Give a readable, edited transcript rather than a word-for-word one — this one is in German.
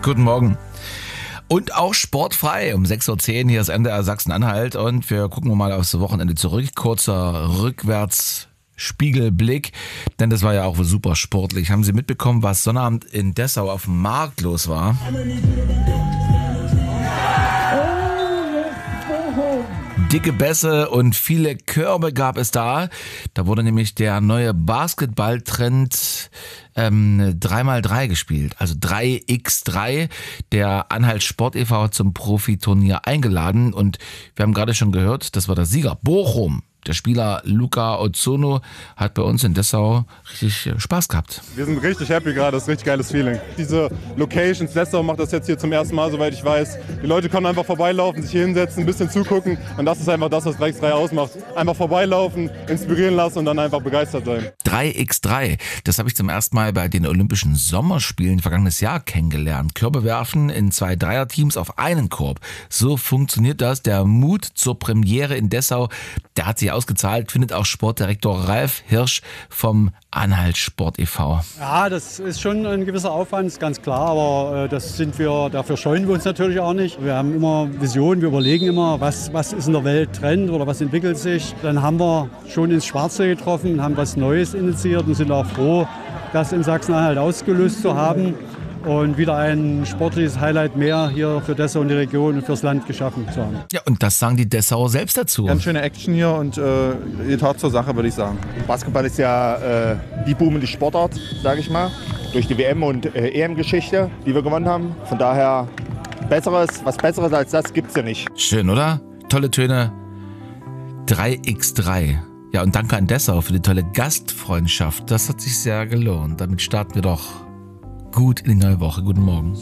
Guten Morgen. Und auch sportfrei um 6.10 Uhr. Hier ist NDR Sachsen-Anhalt und wir gucken mal aufs Wochenende zurück. Kurzer Rückwärtsspiegelblick, denn das war ja auch super sportlich. Haben Sie mitbekommen, was Sonnabend in Dessau auf dem Markt los war? Dicke Bässe und viele Körbe gab es da. Da wurde nämlich der neue Basketballtrend 3x3 gespielt, also 3x3. Der Anhalt Sport e.V. hat zum Profiturnier eingeladen und wir haben gerade schon gehört, das war der Sieger Bochum. Der Spieler Luca Ozzono hat bei uns in Dessau richtig Spaß gehabt. Wir sind richtig happy gerade, das ist ein richtig geiles Feeling. Diese Locations, Dessau macht das jetzt hier zum ersten Mal, soweit ich weiß. Die Leute können einfach vorbeilaufen, sich hier hinsetzen, ein bisschen zugucken und das ist einfach das, was 3x3 ausmacht. Einfach vorbeilaufen, inspirieren lassen und dann einfach begeistert sein. 3x3, das habe ich zum ersten Mal bei den Olympischen Sommerspielen vergangenes Jahr kennengelernt. Körbe werfen in 2 Dreierteams auf einen Korb. So funktioniert das. Der Mut zur Premiere in Dessau, der hat sich ausgezahlt, findet auch Sportdirektor Ralf Hirsch vom Anhalt Sport e.V. Ja, das ist schon ein gewisser Aufwand, ist ganz klar, aber dafür scheuen wir uns natürlich auch nicht. Wir haben immer Visionen, wir überlegen immer, was ist in der Welt Trend oder was entwickelt sich. Dann haben wir schon ins Schwarze getroffen, haben was Neues initiiert und sind auch froh, das in Sachsen-Anhalt ausgelöst zu haben und wieder ein sportliches Highlight mehr hier für Dessau und die Region und fürs Land geschaffen zu haben. Ja, und das sagen die Dessauer selbst dazu. Ganz schöne Action hier und geht hart zur Sache, würde ich sagen. Basketball ist ja die boomende Sportart, sage ich mal, durch die WM- und EM-Geschichte, die wir gewonnen haben. Von daher, was Besseres als das gibt es ja nicht. Schön, oder? Tolle Töne. 3x3. Ja, und danke an Dessau für die tolle Gastfreundschaft. Das hat sich sehr gelohnt. Damit starten wir doch gut in die neue Woche. Guten Morgen.